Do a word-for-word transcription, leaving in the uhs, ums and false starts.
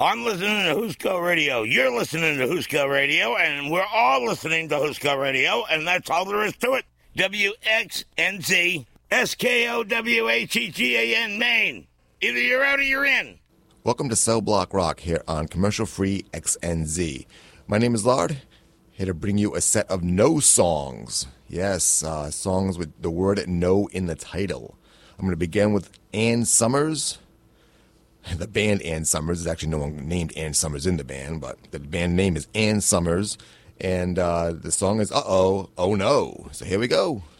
I'm listening to Husko Radio. You're listening to Husko Radio, and we're all listening to Husko Radio, and that's all there is to it. W X N Z, S K O W H E G A N, Maine. Either you're out or you're in. Welcome to Cell Block Rock here on Commercial Free X N Z. My name is Lard, here to bring you a set of no songs. Yes, uh, songs with the word no in the title. I'm going to begin with Ann Summers. The band Ann Summers. There's actually no one named Ann Summers in the band, but the band name is Ann Summers. And uh, the song is Uh-Oh, Oh No. So here we go.